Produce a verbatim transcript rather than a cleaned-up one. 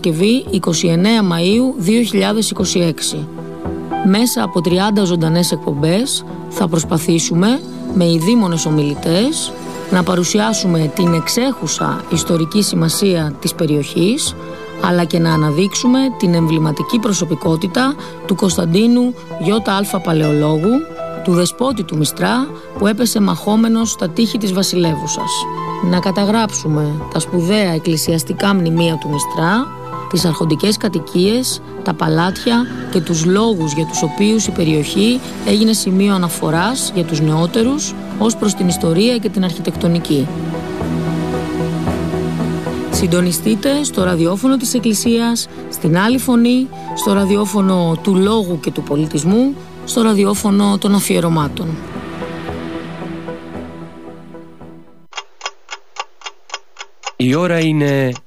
Παρασκευή εικοστή ενάτη Μαΐου δύο χιλιάδες είκοσι έξι. Μέσα από τριάντα ζωντανές εκπομπές θα προσπαθήσουμε με ειδήμονες ομιλητές να παρουσιάσουμε την εξέχουσα ιστορική σημασία της περιοχής, αλλά και να αναδείξουμε την εμβληματική προσωπικότητα του Κωνσταντίνου Ι.Α. Παλαιολόγου, του δεσπότη του Μιστρά που έπεσε μαχόμενος στα τείχη της βασιλεύουσας. Να καταγράψουμε τα σπουδαία εκκλησιαστικά μνημεία του Μιστρά, τις αρχοντικές κατοικίες, τα παλάτια και τους λόγους για τους οποίους η περιοχή έγινε σημείο αναφοράς για τους νεότερους ως προς την ιστορία και την αρχιτεκτονική. Συντονιστείτε στο ραδιόφωνο της Εκκλησίας, στην Άλλη Φωνή, στο ραδιόφωνο του Λόγου και του Πολιτισμού, στο ραδιόφωνο των Αφιερωμάτων. Η ώρα είναι